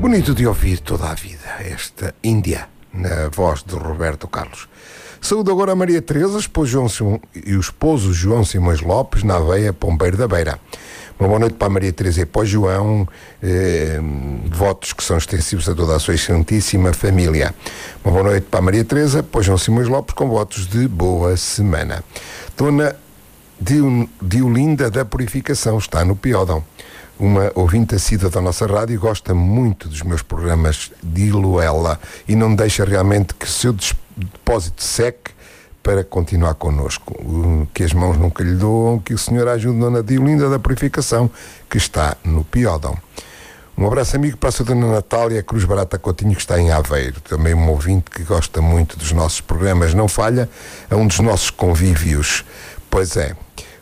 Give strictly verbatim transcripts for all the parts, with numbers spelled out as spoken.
Bonito de ouvir toda a vida esta Índia, na voz de Roberto Carlos. Saúde agora a Maria Teresa esposo João Simão, e o esposo João Simões Lopes, na Aveia, Pombeiro da Beira. Uma boa noite para a Maria Teresa e para o João, eh, votos que são extensivos a toda a sua excelentíssima família. Uma boa noite para a Maria Teresa, para o João Simões Lopes, com votos de boa semana. Dona Diolinda da Purificação está no Piódão. Uma ouvinte assídua da nossa rádio, gosta muito dos meus programas de Iluela e não deixa realmente que o seu depósito seque para continuar connosco. Que as mãos nunca lhe doam, que o Senhor ajude a Dona Diolinda da Purificação, que está no Piódão. Um abraço amigo para a sua Dona Natália Cruz Barata Coutinho, que está em Aveiro. Também um ouvinte que gosta muito dos nossos programas. Não falha, é um dos nossos convívios. Pois é.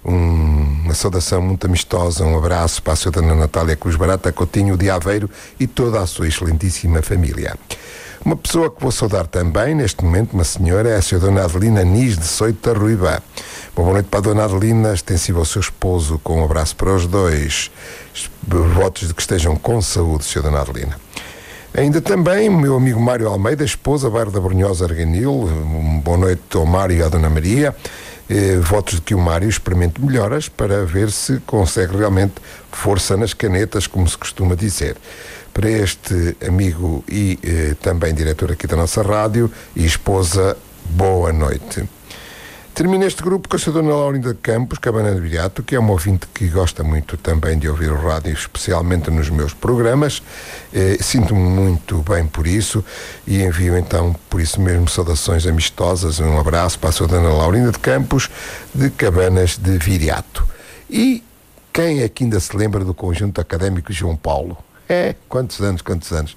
Um, uma saudação muito amistosa, um abraço para a sua Dona Natália Cruz Barata Coutinho de Aveiro e toda a sua excelentíssima família. Uma pessoa que vou saudar também neste momento, uma senhora, é a sua Dona Adelina Nis de Soita Ruiba. Uma boa noite para a Dona Adelina, extensiva ao seu esposo, com um abraço para os dois. Votos de que estejam com saúde, sua Dona Adelina. Ainda também o meu amigo Mário Almeida, esposa, bairro da Brunhosa, Arganil. Uma boa noite ao Mário e à Dona Maria. Eh, votos de que o Mário experimente melhoras para ver se consegue realmente força nas canetas, como se costuma dizer. Para este amigo e eh, também diretor aqui da nossa rádio e esposa, boa noite. Termino este grupo com a sua Dona Laurinda Campos, Cabana de Viriato, que é uma ouvinte que gosta muito também de ouvir o rádio, especialmente nos meus programas. Eh, sinto-me muito bem por isso e envio então, por isso mesmo, saudações amistosas. Um abraço para a sua Dona Laurinda de Campos, de Cabanas de Viriato. E quem é que ainda se lembra do Conjunto Académico João Paulo? É, quantos anos, quantos anos.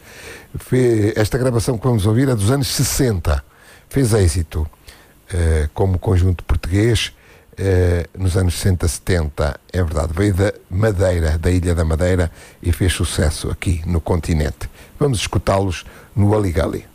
Esta gravação que vamos ouvir é dos anos sessenta. Fez êxito. Uh, como conjunto português uh, nos anos sessenta, setenta, é verdade, veio da Madeira, da Ilha da Madeira, e fez sucesso aqui no continente. Vamos escutá-los no Aligali.